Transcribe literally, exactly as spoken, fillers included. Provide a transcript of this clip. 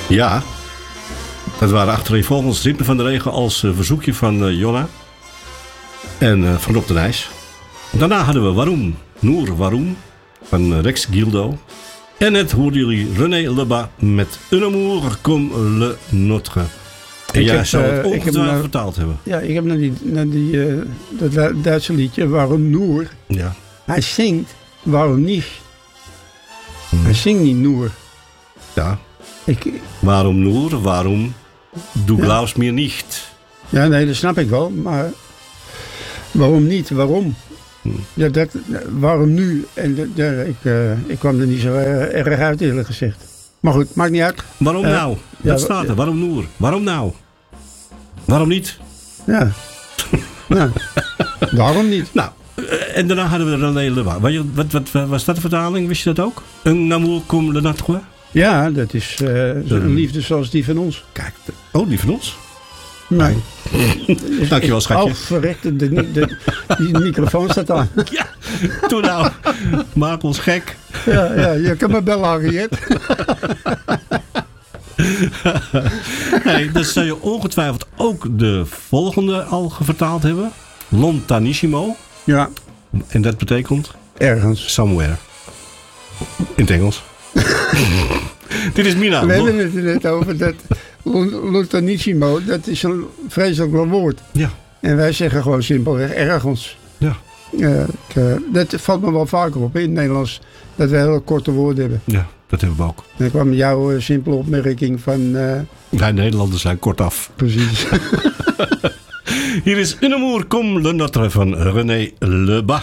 Ja, dat waren achtereenvolgens Ritme van de Regen als uh, verzoekje van uh, Jonna en uh, van Rob de Nijs. Daarna hadden we Waarom, Noor Waarom van uh, Rex Gildo. En net hoorden jullie René Lebas met Un amour comme le nôtre. En ik jij heb, zou het uh, ongetwijfeld naar, vertaald hebben. Ja, ik heb naar die, naar die uh, dat Duitse liedje, Waarom Noor. Ja. Hij zingt, waarom niet? Hmm. Hij zingt niet Noor. Ja. Ik, Waarom Noor, waarom du ja. glaubst mir nicht? Ja, nee, dat snap ik wel, maar waarom niet? Waarom? Hmm. Ja, dat, waarom nu? En de, de, ik, uh, ik kwam er niet zo uh, erg uit, eerlijk gezegd. Maar goed, maakt niet uit. Waarom uh, nou? Dat ja, staat er. Waarom Noor? Waarom nou? Waarom niet? Ja. nou, waarom niet? Nou, en daarna hadden we René Lebas. Wat, wat, wat, wat was dat de vertaling? Wist je dat ook? Un amour comme le nôtre? Ja, dat is uh, een liefde zoals die van ons. Kijk, oh, die van ons? Nee. Dankjewel, schatje. Oh, verrekt, de, de, de, die microfoon staat aan. Ja, toen nou. Maak ons gek. Ja, ja, je kan me bellen, Henriette. Hey, dan zou je ongetwijfeld ook de volgende al vertaald hebben. Lontanissimo. Ja. En dat betekent? Ergens. Somewhere. In het Engels. Dit is Mina. We hebben het er net over dat Lontanissimo, dat is een vreselijk lang woord. Ja. En wij zeggen gewoon simpelweg ergens. Ja. Uh, uh, dat valt me wel vaker op in het Nederlands, dat we hele korte woorden hebben. Ja, dat hebben we ook. En dan kwam jouw uh, simpele opmerking van... Uh, Wij Nederlanders zijn kortaf. Precies. Hier is Un amour comme le nôtre van René Lebas.